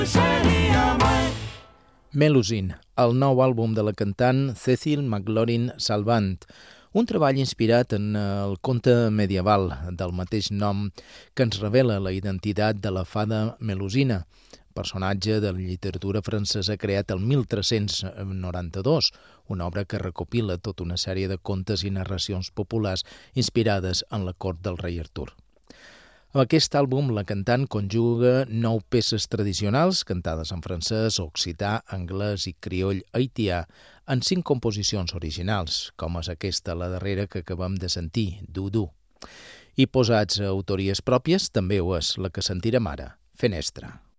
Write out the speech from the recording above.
Melusine, el nou àlbum de la cantant Cecil McLaurin-Salvant, un treball inspirat en el conte medieval del mateix nom que ens revela la identitat de la fada Melusina, personatge de la literatura francesa creat el 1392, una obra que recopila tota una sèrie de contes i narracions populars inspirades en la cort del rei Artur. Amb aquest àlbum, la cantant conjuga 9 peces tradicionals, cantades en francès, occità, anglès i crioll haitià, en 5 composicions originals, com és aquesta, la darrera que acabem de sentir, Doudou. I posats a autories pròpies, també ho és, la que sentirem ara, Fenestra.